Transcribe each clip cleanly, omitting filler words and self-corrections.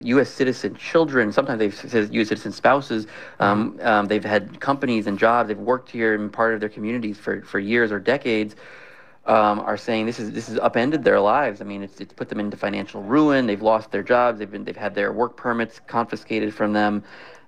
U.S. citizen children. Sometimes they've said U.S. citizen spouses. They've had companies and jobs. They've worked here and part of their communities for years or decades. Are saying this is upended their lives. I mean, it's put them into financial ruin. They've lost their jobs. They've had their work permits confiscated from them.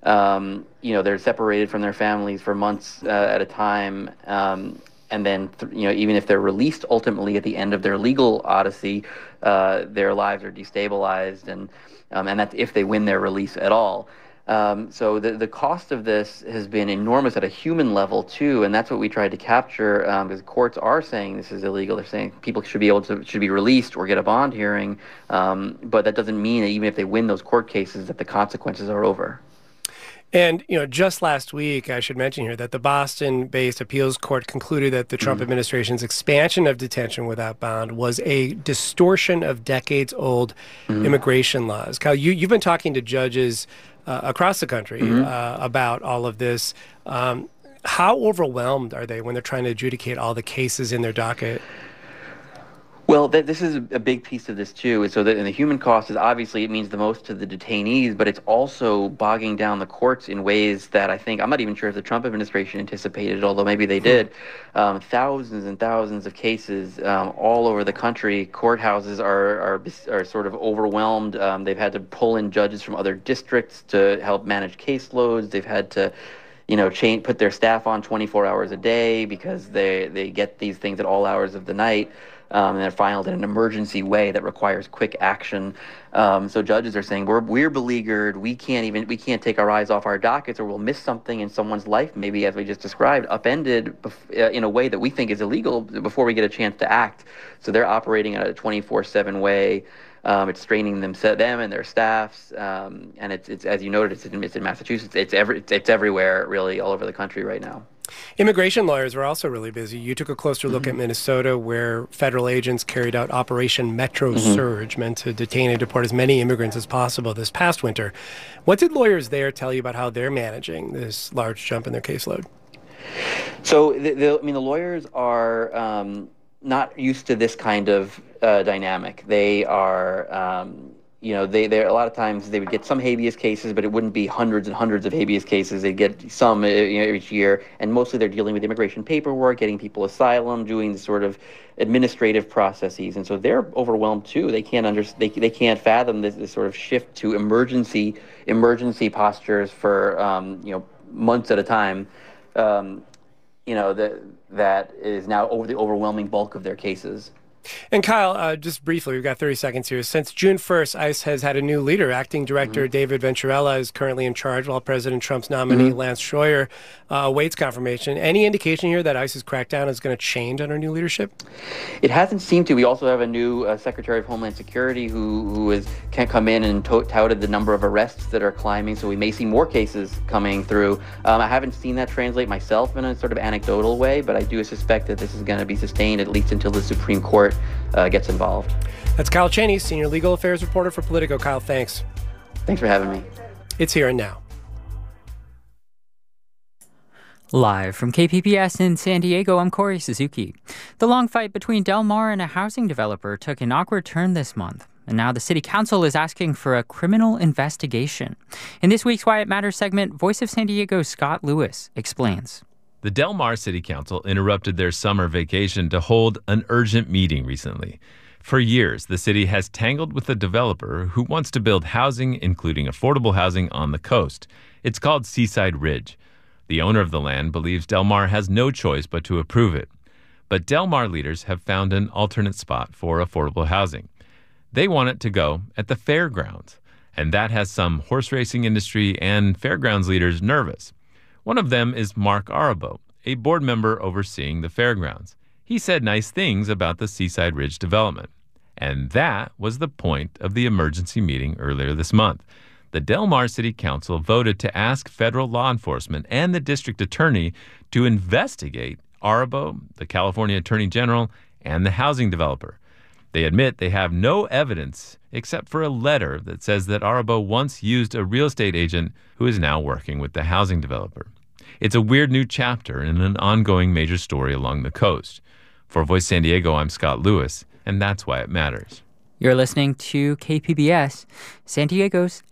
They're separated from their families for months at a time. And then, even if they're released ultimately at the end of their legal odyssey, their lives are destabilized, and that's if they win their release at all. So the cost of this has been enormous at a human level too, and that's what we tried to capture. Because courts are saying this is illegal. They're saying people should be released or get a bond hearing, but that doesn't mean that even if they win those court cases, that the consequences are over. And, just last week, I should mention here that the Boston-based appeals court concluded that the Trump administration's expansion of detention without bond was a distortion of decades-old immigration laws. Kyle, you've been talking to judges across the country about all of this. How overwhelmed are they when they're trying to adjudicate all the cases in their docket? Well, this is a big piece of this too. And the human cost is obviously, it means the most to the detainees, but it's also bogging down the courts in ways that I'm not even sure if the Trump administration anticipated, although maybe they did. Thousands and thousands of cases all over the country. Courthouses are sort of overwhelmed. They've had to pull in judges from other districts to help manage caseloads. They've had to put their staff on 24 hours a day because they get these things at all hours of the night. And they're filed in an emergency way that requires quick action. So judges are saying we're beleaguered. We can't take our eyes off our dockets, or we'll miss something in someone's life, maybe as we just described, upended in a way that we think is illegal before we get a chance to act. So they're operating at a 24/7 way. It's straining them and their staffs, and it's as you noted, it's in Massachusetts. It's everywhere, really, all over the country right now. Immigration lawyers were also really busy. You took a closer look at Minnesota, where federal agents carried out Operation Metro Surge, meant to detain and deport as many immigrants as possible this past winter. What did lawyers there tell you about how they're managing this large jump in their caseload? So, the lawyers are not used to this kind of dynamic. They are... they a lot of times they would get some habeas cases, but it wouldn't be hundreds and hundreds of habeas cases. They'd get some, each year, and mostly they're dealing with immigration paperwork, getting people asylum, doing the sort of administrative processes, and so they're overwhelmed too. They can't fathom this sort of shift to emergency postures for months at a time. That is now over the overwhelming bulk of their cases. And Kyle, just briefly, we've got 30 seconds here. Since June 1st, ICE has had a new leader. Acting Director David Venturella is currently in charge, while President Trump's nominee, Lance Schroyer, awaits confirmation. Any indication here that ICE's crackdown is going to change under new leadership? It hasn't seemed to. We also have a new Secretary of Homeland Security who can't come in and touted the number of arrests that are climbing, so we may see more cases coming through. I haven't seen that translate myself in a sort of anecdotal way, but I do suspect that this is going to be sustained at least until the Supreme Court gets involved. That's Kyle Cheney, Senior Legal Affairs Reporter for Politico. Kyle, thanks. Thanks for having me. It's Here and Now. Live from KPBS in San Diego, I'm Corey Suzuki. The long fight between Del Mar and a housing developer took an awkward turn this month, and now the city council is asking for a criminal investigation. In this week's Why It Matters segment, Voice of San Diego's Scott Lewis explains. The Del Mar City Council interrupted their summer vacation to hold an urgent meeting recently. For years, the city has tangled with a developer who wants to build housing, including affordable housing, on the coast. It's called Seaside Ridge. The owner of the land believes Del Mar has no choice but to approve it. But Del Mar leaders have found an alternate spot for affordable housing. They want it to go at the fairgrounds, and that has some horse racing industry and fairgrounds leaders nervous. One of them is Mark Arabo, a board member overseeing the fairgrounds. He said nice things about the Seaside Ridge development. And that was the point of the emergency meeting earlier this month. The Del Mar City Council voted to ask federal law enforcement and the district attorney to investigate Arabo, the California Attorney General, and the housing developer. They admit they have no evidence except for a letter that says that Arabo once used a real estate agent who is now working with the housing developer. It's a weird new chapter in an ongoing major story along the coast. For Voice San Diego, I'm Scott Lewis, and that's why it matters. You're listening to KPBS, San Diego's